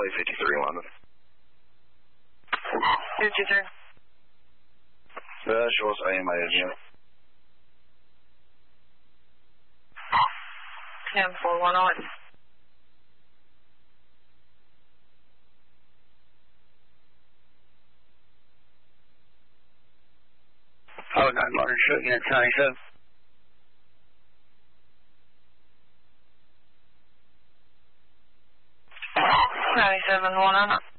Charlie 53 London. 53. Show us AMA again. 10-4-1-0. Oh, 9 Modern Show, unit 97. 97-1-0.